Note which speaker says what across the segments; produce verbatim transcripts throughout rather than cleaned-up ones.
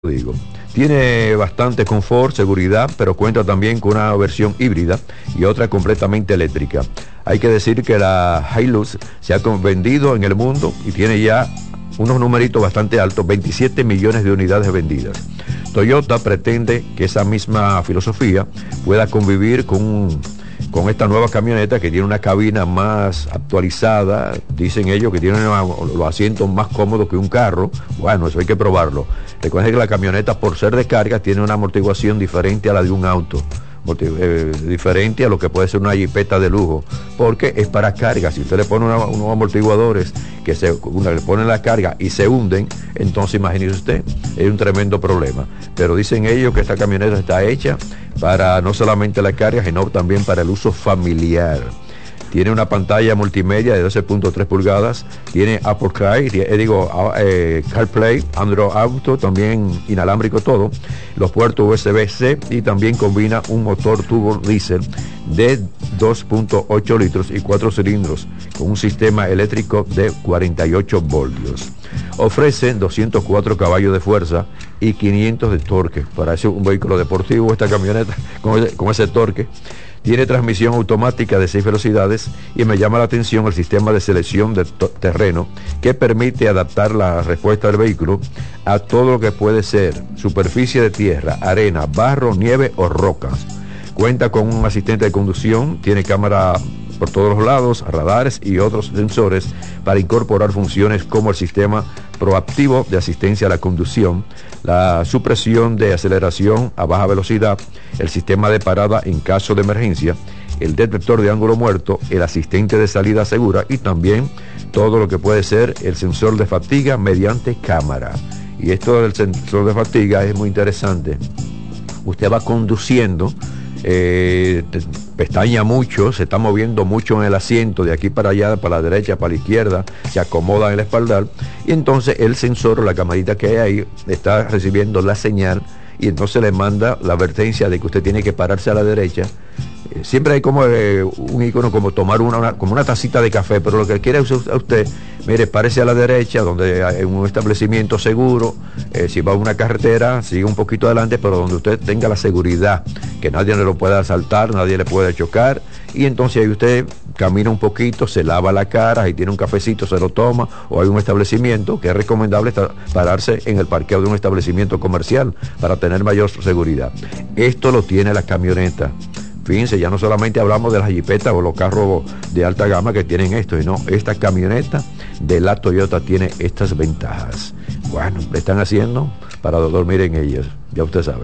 Speaker 1: digo. Tiene bastante confort, seguridad, pero cuenta también con una versión híbrida y otra completamente eléctrica. Hay que decir que la Hilux se ha vendido en el mundo y tiene ya unos numeritos bastante altos, veintisiete millones de unidades vendidas. Toyota pretende que esa misma filosofía pueda convivir con, con esta nueva camioneta que tiene una cabina más actualizada, dicen ellos que tiene una, los asientos más cómodos que un carro. Bueno, eso hay que probarlo. Recuerden que la camioneta, por ser de carga, tiene una amortiguación diferente a la de un auto. Eh, diferente a lo que puede ser una jipeta de lujo, porque es para carga. Si usted le pone una, unos amortiguadores que se una, le ponen la carga y se hunden, entonces imagínese usted, es un tremendo problema. Pero dicen ellos que esta camioneta está hecha para no solamente la carga, sino también para el uso familiar. Tiene una pantalla multimedia de doce punto tres pulgadas, tiene Apple Car, eh, digo, eh, CarPlay, Android Auto, también inalámbrico todo, los puertos U S B C y también combina un motor turbo diésel de dos punto ocho litros y cuatro cilindros con un sistema eléctrico de cuarenta y ocho voltios. Ofrece doscientos cuatro caballos de fuerza y quinientos de torque. Para eso un vehículo deportivo, esta camioneta con ese, con ese torque. Tiene transmisión automática de seis velocidades y me llama la atención el sistema de selección de terreno que permite adaptar la respuesta del vehículo a todo lo que puede ser superficie de tierra, arena, barro, nieve o rocas. Cuenta con un asistente de conducción, tiene cámara por todos los lados, radares y otros sensores para incorporar funciones como el sistema proactivo de asistencia a la conducción, la supresión de aceleración a baja velocidad, el sistema de parada en caso de emergencia, el detector de ángulo muerto, el asistente de salida segura y también todo lo que puede ser el sensor de fatiga mediante cámara. Y esto del sensor de fatiga es muy interesante. Usted va conduciendo, eh, pestaña mucho, se está moviendo mucho en el asiento, de aquí para allá, para la derecha, para la izquierda, se acomoda en el espaldar y entonces el sensor o la camarita que hay ahí está recibiendo la señal y entonces le manda la advertencia de que usted tiene que pararse a la derecha. Eh, siempre hay como eh, un icono como tomar una, una, como una tacita de café, pero lo que quiere es usted, mire, párese a la derecha, donde hay un establecimiento seguro, eh, si va a una carretera, siga un poquito adelante, pero donde usted tenga la seguridad, que nadie le lo pueda asaltar, nadie le pueda chocar, y entonces ahí usted camina un poquito, se lava la cara, y tiene un cafecito, se lo toma, o hay un establecimiento que es recomendable pararse en el parqueo de un establecimiento comercial para tener mayor seguridad. Esto lo tiene la camioneta. Fíjense, ya no solamente hablamos de las jipetas o los carros de alta gama que tienen esto, sino esta camioneta de la Toyota tiene estas ventajas. Bueno, le están haciendo para dormir en ellas, ya usted sabe.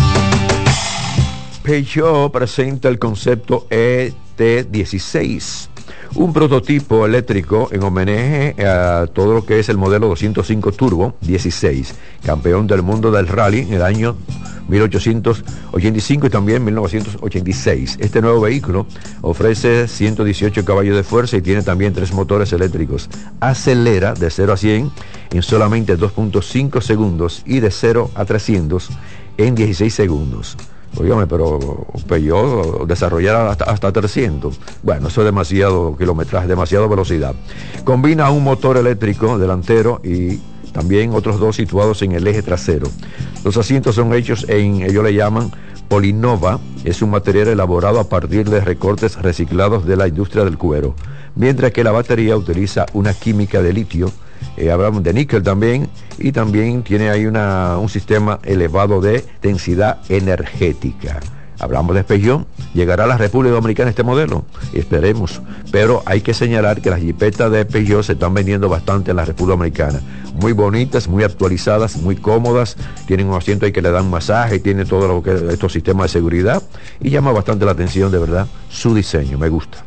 Speaker 1: Peugeot presenta el concepto E T dieciséis, un prototipo eléctrico en homenaje a todo lo que es el modelo doscientos cinco Turbo dieciséis, campeón del mundo del rally en el año mil ochocientos ochenta y cinco y también mil novecientos ochenta y seis. Este nuevo vehículo ofrece ciento dieciocho caballos de fuerza y tiene también tres motores eléctricos. Acelera de cero a cien en solamente dos punto cinco segundos y de cero a trescientos en dieciséis segundos. Óigame, pero Peugeot desarrollar hasta, hasta trescientos. Bueno, eso es demasiado kilometraje, demasiada velocidad. Combina un motor eléctrico delantero y también otros dos situados en el eje trasero. Los asientos son hechos en, ellos le llaman Polinova, es un material elaborado a partir de recortes reciclados de la industria del cuero, mientras que la batería utiliza una química de litio, eh, hablamos de níquel también, y también tiene ahí una, un sistema elevado de densidad energética. Hablamos de Peugeot, llegará a la República Dominicana este modelo, esperemos, pero hay que señalar que las jipetas de Peugeot se están vendiendo bastante en la República Dominicana, muy bonitas, muy actualizadas, muy cómodas, tienen un asiento ahí que le dan masaje, tiene todo lo que estos sistemas de seguridad y llama bastante la atención, de verdad, su diseño, me gusta.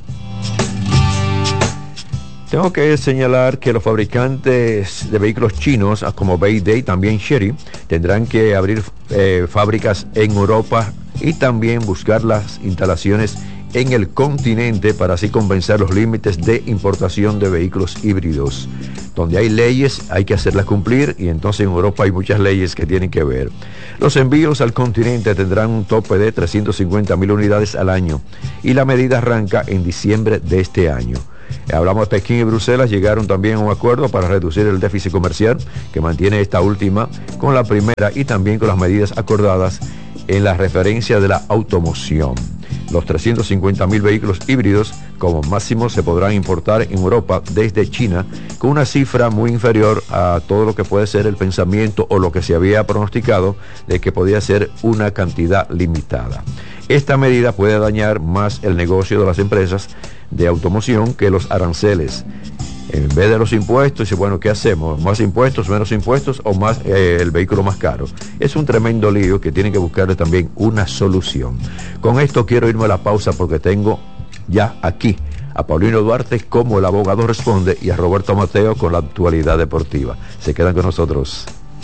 Speaker 1: Tengo que señalar que los fabricantes de vehículos chinos, como Baidei y también Chery, tendrán que abrir eh, fábricas en Europa y también buscar las instalaciones en el continente para así convencer los límites de importación de vehículos híbridos. Donde hay leyes hay que hacerlas cumplir, y entonces en Europa hay muchas leyes que tienen que ver. Los envíos al continente tendrán un tope de trescientas cincuenta mil unidades al año, y la medida arranca en diciembre de este año. Hablamos de Pekín y Bruselas, llegaron también a un acuerdo para reducir el déficit comercial que mantiene esta última con la primera, y también con las medidas acordadas en la referencia de la automoción. Los trescientos cincuenta mil vehículos híbridos como máximo se podrán importar en Europa desde China, con una cifra muy inferior a todo lo que puede ser el pensamiento o lo que se había pronosticado de que podía ser una cantidad limitada. Esta medida puede dañar más el negocio de las empresas de automoción que los aranceles. En vez de los impuestos, dice, bueno, ¿qué hacemos? ¿Más impuestos, menos impuestos o más eh, el vehículo más caro? Es un tremendo lío que tienen que buscarle también una solución. Con esto quiero irme a la pausa porque tengo ya aquí a Paulino Duarte como el abogado responde y a Roberto Mateo con la actualidad deportiva. Se quedan con nosotros.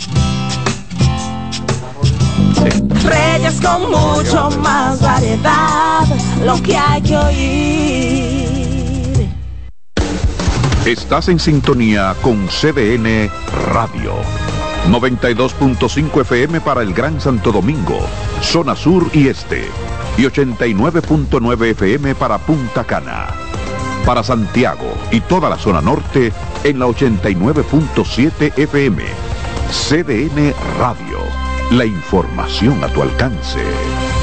Speaker 2: Reyes con mucho más variedad, lo que hay que oír.
Speaker 3: Estás en sintonía con C D N Radio. noventa y dos punto cinco F M para el Gran Santo Domingo, zona sur y este. Y ochenta y nueve punto nueve F M para Punta Cana. Para Santiago y toda la zona norte en la ochenta y nueve punto siete F M. C D N Radio. La información a tu alcance.